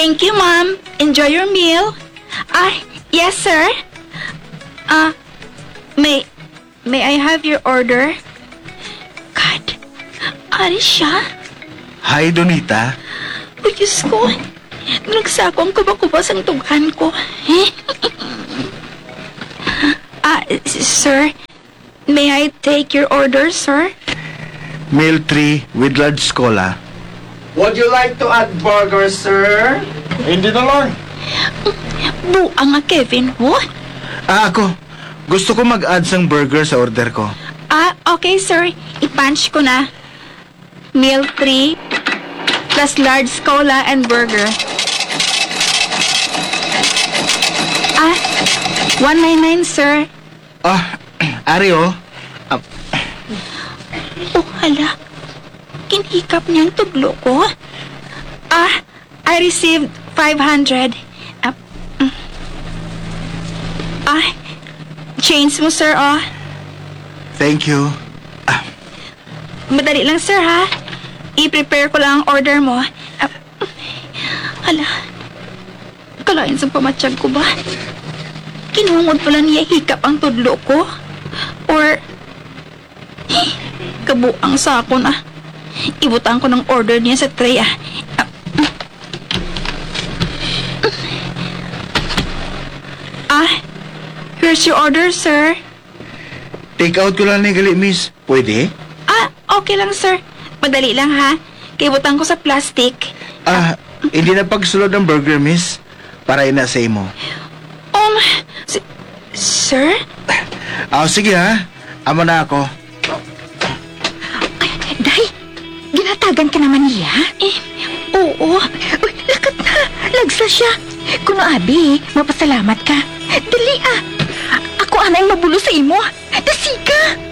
Thank you, ma'am. Enjoy your meal. Yes, sir. May I have your order? God, ari siya? Hi, Donita. Oh, Diyos ko. Nagsako ang kubakubas ang tugan ko. Sir, may I take your order, sir? Meal 3 with large cola. Would you like to add burger, sir? Hindi na lang. Buang nga, Kevin. What? Ako. Gusto ko mag-add sang burger sa order ko. Okay, sir. I-punch ko na. Meal 3 plus large cola and burger. 199, sir. Ari, oh. Oh, hala. Kinhikap niyang tuglo ko. I received 500. Change mo, sir, oh. Thank you. Madali lang, sir, ha? I-prepare ko lang ang order mo. Hala. Kalain sa pamatsyag ko ba? Kinungod pala niya hikap ang tudlo ko? Or kabuang sako na. Ibutang ko ng order niya sa tray, Here's your order, sir. Take out ko lang ni gali, miss. Pwede? Okay lang, sir. Madali lang, ha? Kibutang ko sa plastic. Hindi na pagsulod ng burger, miss. Para inasay mo. Sir? Sige, ha? Amo na ako. Day, ginatagan ka naman niya? Oo. Uy, lakat na. Lagsa siya. Kuno abi, mapasalamat ka. Dali, Ako anay mabulo sa imo. Dasiga.